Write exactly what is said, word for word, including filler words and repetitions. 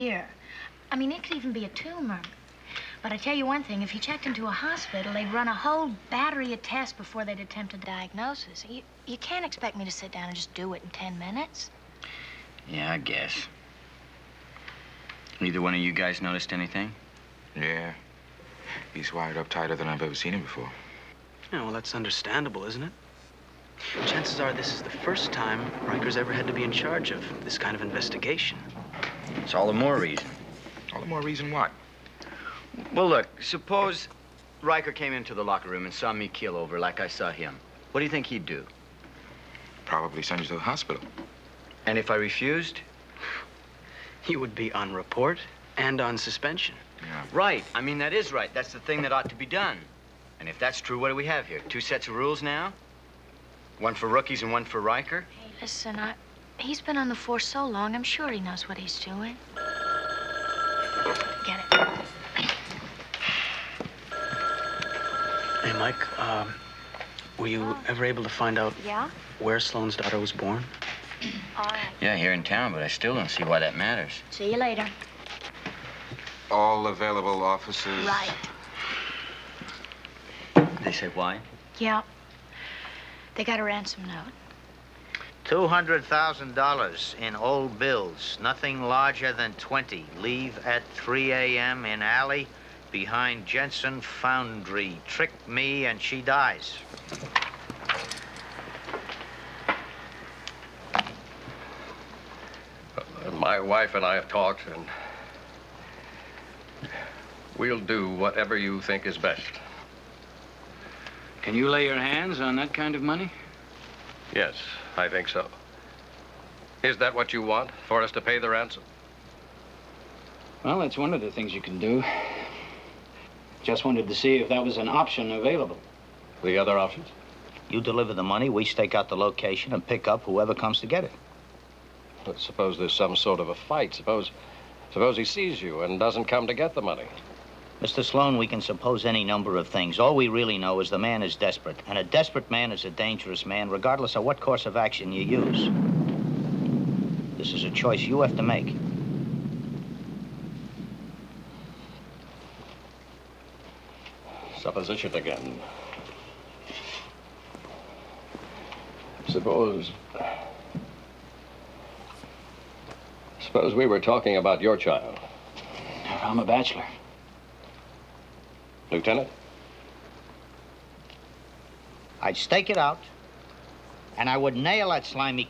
here. I mean, it could even be a tumor. But I tell you one thing, if he checked into a hospital, they'd run a whole battery of tests before they'd attempt a diagnosis. You, you can't expect me to sit down and just do it in ten minutes. Yeah, I guess. Neither one of you guys noticed anything? Yeah. He's wired up tighter than I've ever seen him before. Yeah, well, that's understandable, isn't it? Chances are this is the first time Riker's ever had to be in charge of this kind of investigation. It's all the more reason. All the more reason what? Well, look, suppose Riker came into the locker room and saw me keel over like I saw him. What do you think he'd do? Probably send you to the hospital. And if I refused? He would be on report and on suspension. Yeah. Right. I mean, that is right. That's the thing that ought to be done. And if that's true, what do we have here? Two sets of rules now? One for rookies and one for Riker? Hey, listen, I, he's been on the force so long, I'm sure he knows what he's doing. Get it. Hey, Mike, um, were you ever able to find out Yeah? where Sloane's daughter was born? All right. Yeah, here in town, but I still don't see why that matters. See you later. All available officers. Right. They say why? Yeah. They got a ransom note. Two hundred thousand dollars in old bills. Nothing larger than twenty. Leave at three A M in alley behind Jensen Foundry. Trick me and she dies. My wife and I have talked, and we'll do whatever you think is best. Can you lay your hands on that kind of money? Yes, I think so. Is that what you want, for us to pay the ransom? Well, that's one of the things you can do. Just wanted to see if that was an option available. The other options? You deliver the money, we stake out the location and pick up whoever comes to get it. But suppose there's some sort of a fight. Suppose, suppose he sees you and doesn't come to get the money. Mister Sloan, we can suppose any number of things. All we really know is the man is desperate, and a desperate man is a dangerous man, regardless of what course of action you use. This is a choice you have to make. Supposition again. Suppose... Suppose we were talking about your child. I'm a bachelor. Lieutenant? I'd stake it out, and I would nail that slimy